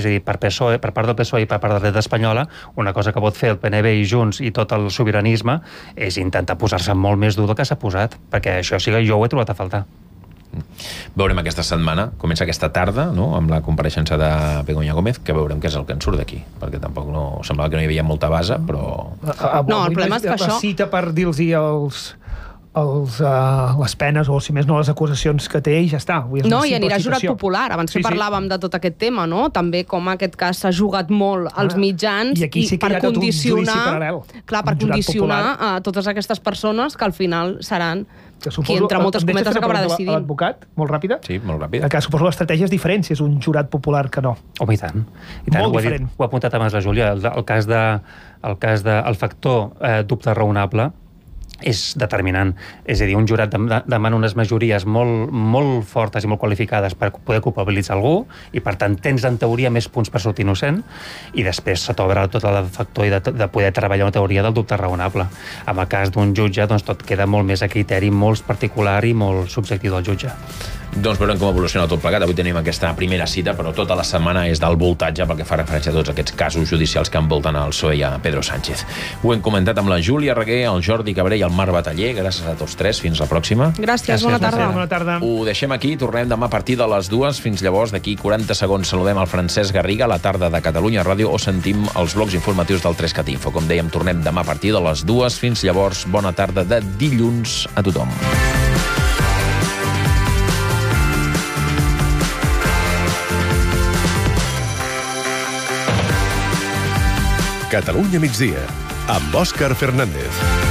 a dir, per part del PSOE i per part de la dreta espanyola, una cosa que pot fer el PNB i Junts i tot el sobiranisme és intentar posar-se molt més dur del que s'ha posat, perquè això sí que jo ho he trobat a faltar. Veurem aquesta setmana, comença aquesta tarda, no?, amb la compareixença de Begoña Gómez, que veurem què és el que en surt d'aquí, perquè tampoc semblava que no hi havia molta base, però... No, el problema és que això... La cita per dir-los les penes, o si més no les acusacions que té, i ja està. No, i anirà jurat popular. Abans que parlàvem de tot aquest tema, no? També com aquest cas s'ha jugat molt als mitjans i per condicionar, per condicionar totes aquestes persones que al final seran qui, entre moltes cometes, acabarà decidint. L'advocat, molt ràpida? Sí, molt ràpida. Que suposo l'estratègia és diferent si és un jurat popular que no. Home, i tant. Molt diferent. Ho ha apuntat abans la Júlia. El cas del factor dubte raonable és determinant. És a dir, un jurat demana unes majories molt fortes i molt qualificades per poder culpabilitzar algú, i per tant tens en teoria més punts per sortir innocent, i després se t'obre tot el factor de poder treballar una teoria del dubte raonable. En el cas d'un jutge, doncs tot queda molt més a criteri, molt particular i molt subjectiu del jutge. Doncs veurem com evoluciona tot plegat. Avui tenim aquesta primera cita, però tota la setmana és del voltatge pel que fa referència a tots aquests casos judicials que envolten el PSOE i a Pedro Sánchez. Ho hem comentat amb la Júlia Reguer, el Jordi Cabré i el Marc Bataller. Gràcies a tots tres. Fins la pròxima. Gràcies, bona tarda. Bona tarda. Ho deixem aquí. Tornem demà a partir de les 2. Fins llavors, d'aquí 40 segons, saludem el Francesc Garriga, a la tarda de Catalunya Ràdio, o sentim els blocs informatius del 3CAT Info. Com dèiem, tornem demà a partir de les 2. Fins llavors, bona tarda de dilluns a tothom. Catalunya migdia, amb Òscar Fernández.